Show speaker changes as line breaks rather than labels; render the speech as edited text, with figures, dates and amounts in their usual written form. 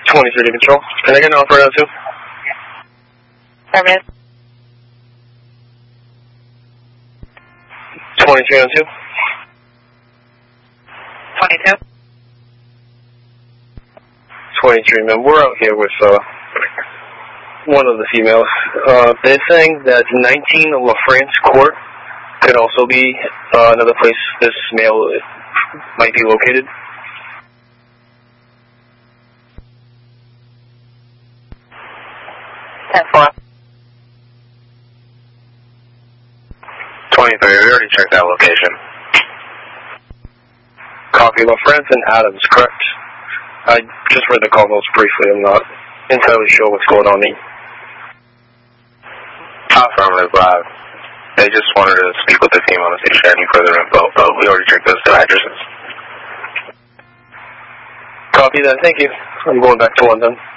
23 to control. Can I get an operator out too?
Affirmative.
23 on 2.
22.
23, man. We're out here with one of the females. They're saying that 19 La France Court could also be another place this male might be located.
Ten four.
23, we already checked that location.
Copy. La France and Adams, correct? I just read the call notes briefly. I'm not entirely sure what's going on there.
Affirmative, they just wanted to speak with the team on the see if they had any further info, but we already checked those two addresses.
Copy that. Thank you. I'm going back to London.